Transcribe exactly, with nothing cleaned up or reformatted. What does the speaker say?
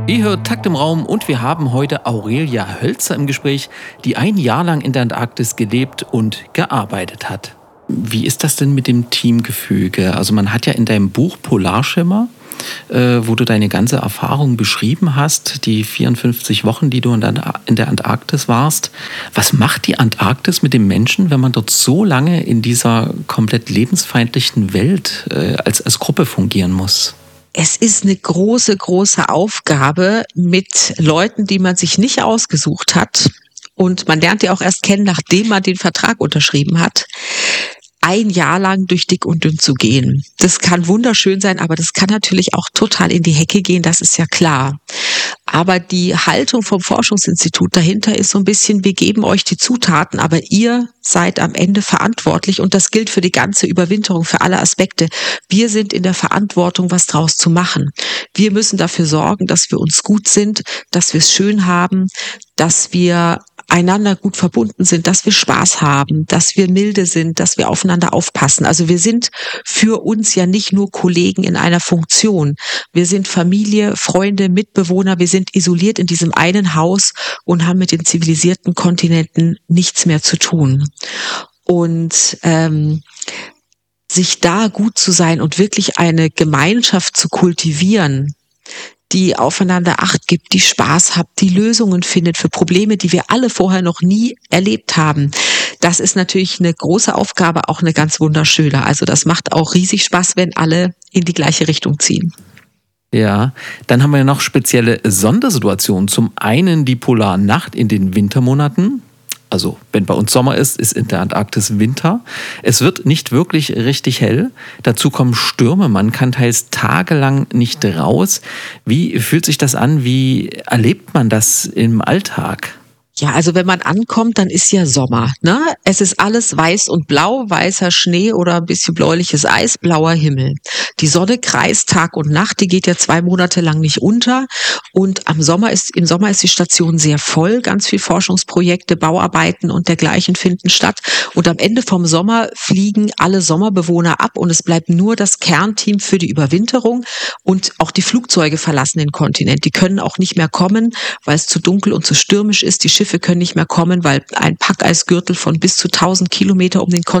Ihr hört Takt im Raum und wir haben heute Aurelia Hölzer im Gespräch, die ein Jahr lang in der Antarktis gelebt und gearbeitet hat. Wie ist das denn mit dem Teamgefüge? Also man hat ja in deinem Buch Polarschimmer, äh, wo du deine ganze Erfahrung beschrieben hast, die vierundfünfzig Wochen, die du in der, in der Antarktis warst. Was macht die Antarktis mit dem Menschen, wenn man dort so lange in dieser komplett lebensfeindlichen Welt äh, als, als Gruppe fungieren muss? Es ist eine große, große Aufgabe mit Leuten, die man sich nicht ausgesucht hat. Und man lernt die auch erst kennen, nachdem man den Vertrag unterschrieben hat, ein Jahr lang durch dick und dünn zu gehen. Das kann wunderschön sein, aber das kann natürlich auch total in die Hecke gehen, das ist ja klar. Aber die Haltung vom Forschungsinstitut dahinter ist so ein bisschen, wir geben euch die Zutaten, aber ihr seid am Ende verantwortlich und das gilt für die ganze Überwinterung, für alle Aspekte. Wir sind in der Verantwortung, was draus zu machen. Wir müssen dafür sorgen, dass wir uns gut sind, dass wir es schön haben, dass wir einander gut verbunden sind, dass wir Spaß haben, dass wir milde sind, dass wir aufeinander aufpassen. Also wir sind für uns ja nicht nur Kollegen in einer Funktion. Wir sind Familie, Freunde, Mitbewohner. Wir sind isoliert in diesem einen Haus und haben mit den zivilisierten Kontinenten nichts mehr zu tun. Und ähm, sich da gut zu sein und wirklich eine Gemeinschaft zu kultivieren, die aufeinander Acht gibt, die Spaß hat, die Lösungen findet für Probleme, die wir alle vorher noch nie erlebt haben. Das ist natürlich eine große Aufgabe, auch eine ganz wunderschöne. Also das macht auch riesig Spaß, wenn alle in die gleiche Richtung ziehen. Ja, dann haben wir ja noch spezielle Sondersituationen. Zum einen die Polarnacht in den Wintermonaten. Also wenn bei uns Sommer ist, ist in der Antarktis Winter. Es wird nicht wirklich richtig hell. Dazu kommen Stürme. Man kann teils tagelang nicht raus. Wie fühlt sich das an? Wie erlebt man das im Alltag? Ja, also wenn man ankommt, dann ist ja Sommer, ne? Es ist alles weiß und blau, weißer Schnee oder ein bisschen bläuliches Eis, blauer Himmel. Die Sonne kreist Tag und Nacht, die geht ja zwei Monate lang nicht unter. Und am Sommer ist, im Sommer ist die Station sehr voll. Ganz viel Forschungsprojekte, Bauarbeiten und dergleichen finden statt. Und am Ende vom Sommer fliegen alle Sommerbewohner ab und es bleibt nur das Kernteam für die Überwinterung. Und auch die Flugzeuge verlassen den Kontinent. Die können auch nicht mehr kommen, weil es zu dunkel und zu stürmisch ist. Die Schiffe können nicht mehr kommen, weil ein Packeisgürtel von bis zu tausend Kilometer um den Kontinent